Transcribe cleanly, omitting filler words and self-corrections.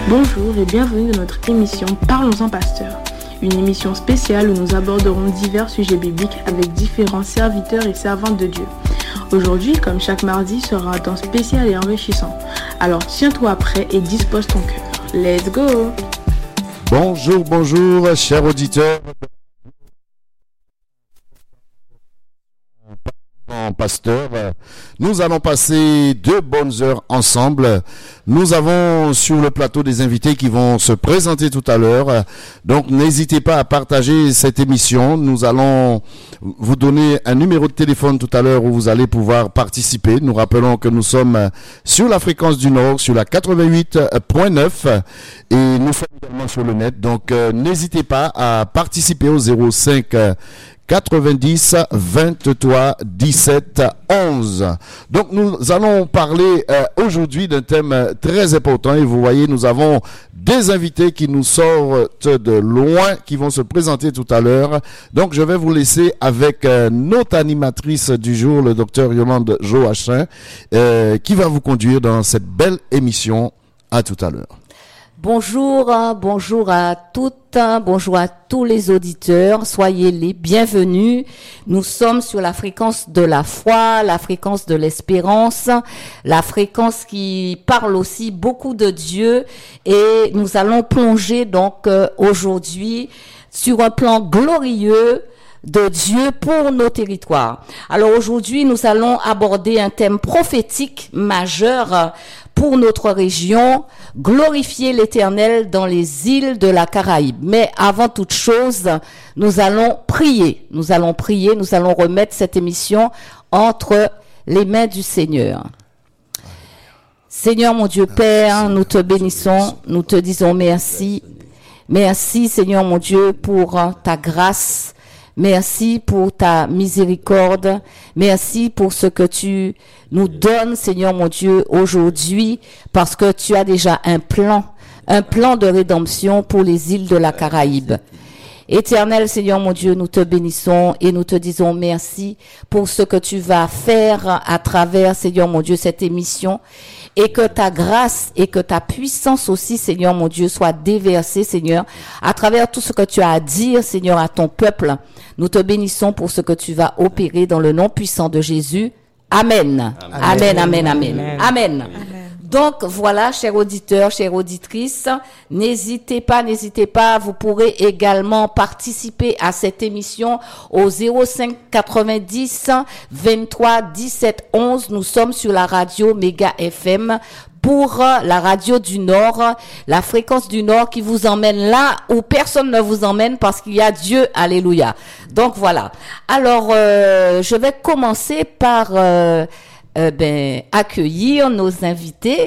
Bonjour et bienvenue dans notre émission Parlons-en Pasteur, une émission spéciale où nous aborderons divers sujets bibliques avec différents serviteurs et servantes de Dieu. Aujourd'hui, comme chaque mardi, sera un temps spécial et enrichissant. Alors tiens-toi prêt et dispose ton cœur. Let's go! Bonjour, chers auditeurs. Pasteur, nous allons passer 2 bonnes heures ensemble. Nous avons sur le plateau des invités qui vont se présenter tout à l'heure. Donc n'hésitez pas à partager cette émission. Nous allons vous donner un numéro de téléphone tout à l'heure où vous allez pouvoir participer. Nous rappelons que nous sommes sur la fréquence du Nord, sur la 88.9 et nous sommes également sur le net. Donc n'hésitez pas à participer au 05 90 23 17 11. Donc nous allons parler aujourd'hui d'un thème très important et vous voyez nous avons des invités qui nous sortent de loin qui vont se présenter tout à l'heure. Donc je vais vous laisser avec notre animatrice du jour, le docteur Yolande Joachim, qui va vous conduire dans cette belle émission. À tout à l'heure. Bonjour à toutes, bonjour à tous les auditeurs, soyez les bienvenus. Nous sommes sur la fréquence de la foi, la fréquence de l'espérance, la fréquence qui parle aussi beaucoup de Dieu et nous allons plonger donc aujourd'hui sur un plan glorieux de Dieu pour nos territoires. Alors aujourd'hui, nous allons aborder un thème prophétique majeur pour notre région, glorifier l'Éternel dans les îles de la Caraïbe. Mais avant toute chose, nous allons prier. Nous allons remettre cette émission entre les mains du Seigneur. Seigneur mon Dieu Père, nous te bénissons, nous te disons merci. Merci Seigneur mon Dieu pour ta grâce. Merci pour ta miséricorde. Merci pour ce que tu nous donnes, Seigneur mon Dieu, aujourd'hui, parce que tu as déjà un plan de rédemption pour les îles de la Caraïbe. Éternel Seigneur mon Dieu, nous te bénissons et nous te disons merci pour ce que tu vas faire à travers, Seigneur mon Dieu, cette émission. Et que ta grâce et que ta puissance aussi, Seigneur mon Dieu, soit déversée, Seigneur, à travers tout ce que tu as à dire, Seigneur, à ton peuple. Nous te bénissons pour ce que tu vas opérer dans le nom puissant de Jésus. Amen. Amen, amen, amen. Amen. Donc voilà, chers auditeurs, chères auditrices, n'hésitez pas, vous pourrez également participer à cette émission au 05 90 23 17 11. Nous sommes sur la radio Méga FM pour la radio du Nord, la fréquence du Nord qui vous emmène là où personne ne vous emmène parce qu'il y a Dieu, alléluia. Donc voilà. Alors, je vais commencer par accueillir nos invités.